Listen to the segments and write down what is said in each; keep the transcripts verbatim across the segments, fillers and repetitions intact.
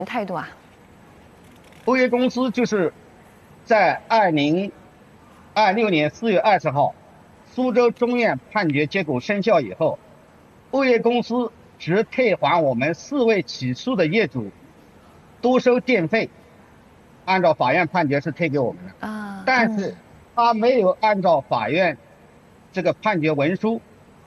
态度啊？ 物业公司就是在二零二六年四月二十号，苏州中院判决结果生效以后，物业公司只退还我们四位起诉的业主多收电费，按照法院判决是退给我们的， 啊， 但是嗯， 他没有按照法院这个判决文书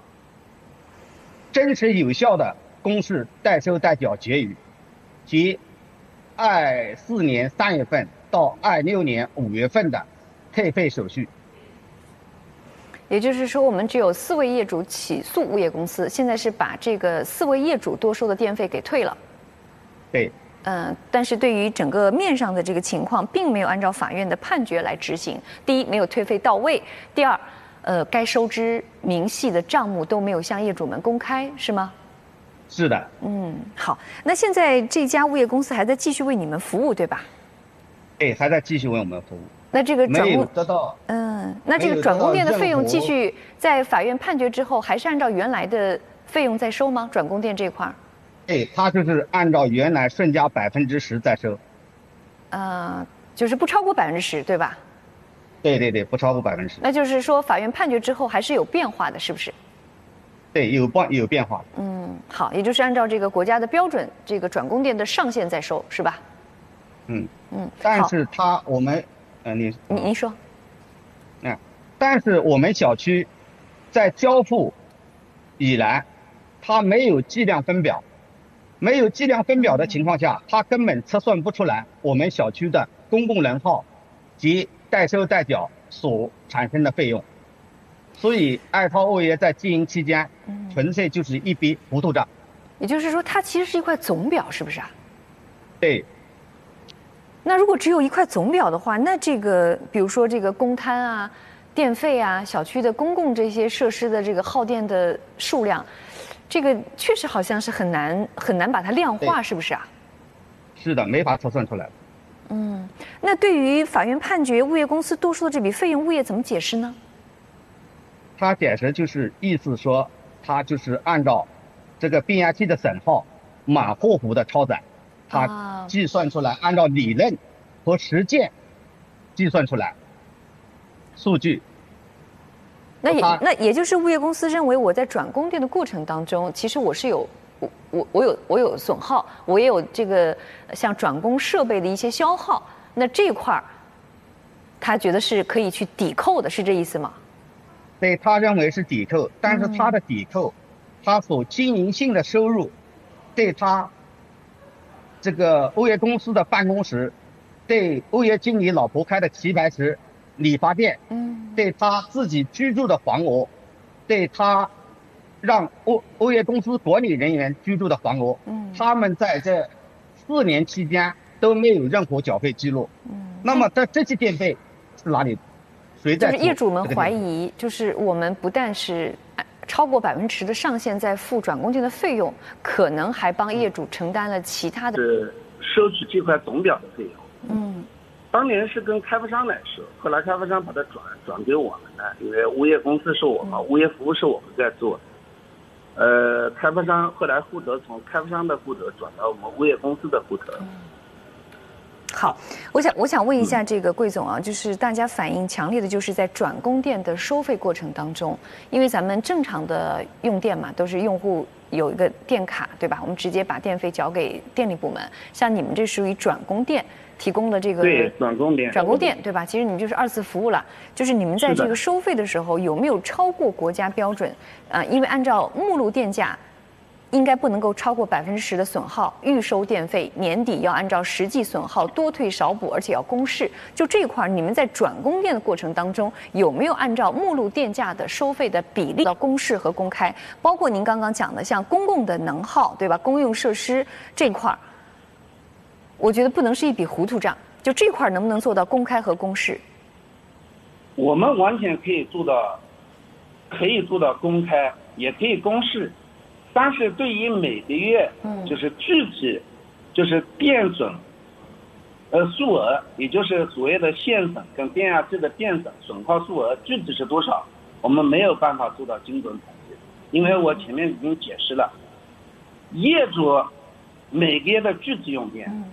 真实有效的公示代收代缴结余，即二四年三月份到二六年五月份的退费手续。 也就是说，我们只有四位业主起诉物业公司，现在是把这个四位业主多收的电费给退了。 对， 嗯，但是对于整个面上的这个情况，并没有按照法院的判决来执行。第一，没有退费到位；第二，呃，该收支明细的账目都没有向业主们公开，是吗？ 是的， 嗯，好。那现在这家物业公司还在继续为你们服务，对吧？ 对，还在继续为我们服务， 那这个转没有供， 得到， 嗯，那这没有个转供得到任电的费用继何， 续在法院判决之后，还是按照原来的费用在收吗？转供电这块儿？ 对，他就是按照原来顺加百分之十再收。 呃，就是不超过百分之十，对吧？ 对对对，不超过百分之十。 那就是说，法院判决之后还是有变化的，是不是？ 对，有变有变化。 嗯，好，也就是按照这个国家的标准，这个转供电的上限在收，是吧？ 嗯， 嗯， 但好， 是他我们，呃，你， 您您说， 嗯，但是我们小区在交付以来，他没有计量分表，没有计量分表的情况下，他根本测算不出来我们小区的公共能耗及代收代缴所产生的费用，所以爱涛物业在经营期间，纯粹就是一笔糊涂账。 也就是说，它其实是一块总表，是不是啊？ 对， 那如果只有一块总表的话，那这个比如说这个公摊啊、电费啊、小区的公共这些设施的这个耗电的数量，这个确实好像是很难很难把它量化， 对， 是不是啊？ 是的，没法测算出来。 嗯，那对于法院判决物业公司多收的这笔费用，物业怎么解释呢？ 他解释就是意思说，他就是按照这个变压器的损耗满户户的超载，他啊， 计算出来，按照理论和实践计算出来数据。 那也他那也就是物业公司认为我在转供电的过程当中，其实我是有我我我有我有损耗，我也有这个像转供设备的一些消耗，那这块儿他觉得是可以去抵扣的，是这意思吗？ 对他认为是抵扣，但是他的抵扣，他所经营性的收入，对他这个物业公司的办公室，对物业经理老婆开的棋牌室、理发店， 嗯， 对他自己居住的房屋，对他让物物业公司管理人员居住的房屋， 嗯， 他们在这四年期间都没有任何缴费记录。 嗯， 那么这这些电费是哪里？谁就是在出业主们怀这个电费？ 疑，就是我们不但是按超过百分之十的上限在付转供电的费用，可能还帮业主承担了其他的。 是收取这块总表的费用。 嗯当年是跟开发商来收，后来开发商把它转转给我们了，因为物业公司是我们，物业服务是我们在做。呃，开发商后来户头从开发商的户头转到我们物业公司的户头。 好，我想我想问一下这个桂总啊，就是大家反映强烈的就是在转供电的收费过程当中，因为咱们正常的用电嘛，都是用户有一个电卡，对吧？我们直接把电费交给电力部门，像你们这属于转供电。提供了这个对转供电， 转供电对吧？其实你们就是二次服务了。就是你们在这个收费的时候有没有超过国家标准？啊、呃，因为按照目录电价，应该不能够超过百分之十的损耗，预收电费年底要按照实际损耗多退少补，而且要公示。就这块，你们在转供电的过程当中有没有按照目录电价的收费的比例要公示和公开？包括您刚刚讲的像公共的能耗对吧？公用设施这块。我觉得不能是一笔糊涂账，就这块能不能做到公开和公示？ 我们完全可以做到，可以做到公开，也可以公示，但是对于每个月，就是具体，就是电损，呃数额，也就是所谓的现损跟变压器的电损损耗数额具体是多少，我们没有办法做到精准统计，因为我前面已经解释了，业主。 每个月的具体用电。